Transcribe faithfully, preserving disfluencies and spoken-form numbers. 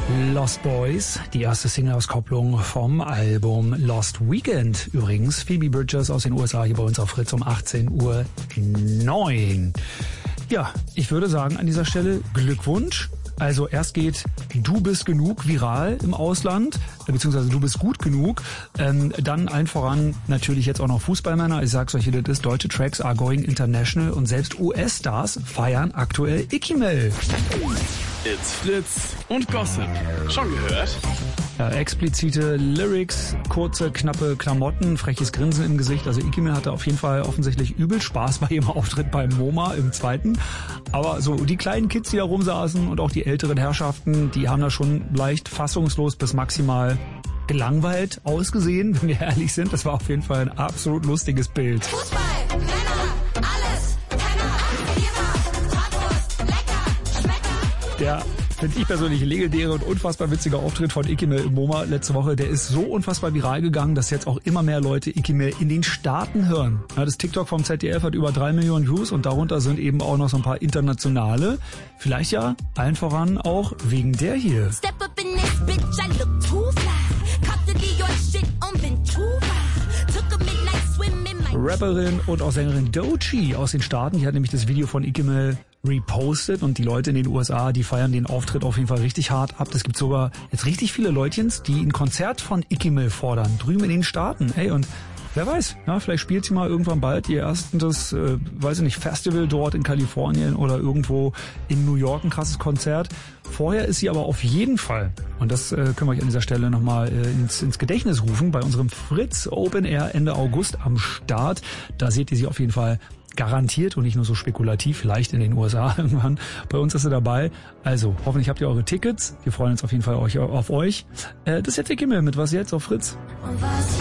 Lost Boys, die erste Single-Auskopplung vom Album Lost Weekend. Übrigens, Phoebe Bridgers aus den U S A hier bei uns auf Fritz um achtzehn Uhr neun. Ja, ich würde sagen an dieser Stelle Glückwunsch. Also erst geht Du bist genug viral im Ausland, beziehungsweise Du bist gut genug. Ähm, dann allen voran natürlich jetzt auch noch Fußballmänner. Ich sag's euch, wie das ist. Deutsche Tracks are going international und selbst U S-Stars feiern aktuell Ikimel. It's Fritz und Gossip. Schon gehört? Ja, explizite Lyrics, kurze, knappe Klamotten, freches Grinsen im Gesicht. Also Ikimel hatte auf jeden Fall offensichtlich übel Spaß bei ihrem Auftritt beim MoMA im zweiten. Aber so die kleinen Kids, die da rumsaßen und auch die älteren Herrschaften, die haben da schon leicht fassungslos bis maximal gelangweilt ausgesehen, wenn wir ehrlich sind. Das war auf jeden Fall ein absolut lustiges Bild. Fußball, Männer, alles, Penner, Bier, Bratwurst, lecker, Schmecker. Der, finde ich persönlich, legendäre und unfassbar witzige Auftritt von Ikimel im MoMA letzte Woche, der ist so unfassbar viral gegangen, dass jetzt auch immer mehr Leute Ikimel in den Staaten hören. Ja, das TikTok vom Z D F hat über drei Millionen Views und darunter sind eben auch noch so ein paar internationale. Vielleicht ja allen voran auch wegen der hier. Step up in this bitch, I look too fly. Cop the Dior shit und bin too fly. Took a midnight swim in my... Rapperin und auch Sängerin Doechii aus den Staaten, die hat nämlich das Video von Ikimel repostet und die Leute in den U S A, die feiern den Auftritt auf jeden Fall richtig hart ab. Es gibt sogar jetzt richtig viele Leutchens, die ein Konzert von Ikimel fordern, drüben in den Staaten. Ey, und wer weiß, ja, vielleicht spielt sie mal irgendwann bald ihr erstes, äh, weiß ich nicht, Festival dort in Kalifornien oder irgendwo in New York, ein krasses Konzert. Vorher ist sie aber auf jeden Fall, und das äh, können wir euch an dieser Stelle nochmal äh, ins, ins Gedächtnis rufen, bei unserem Fritz Open Air Ende August am Start. Da seht ihr sie auf jeden Fall garantiert und nicht nur so spekulativ, vielleicht in den U S A irgendwann. Bei uns ist sie dabei. Also, hoffentlich habt ihr eure Tickets. Wir freuen uns auf jeden Fall auf euch. Äh, das ist jetzt Ikimel mit Was jetzt auf Fritz.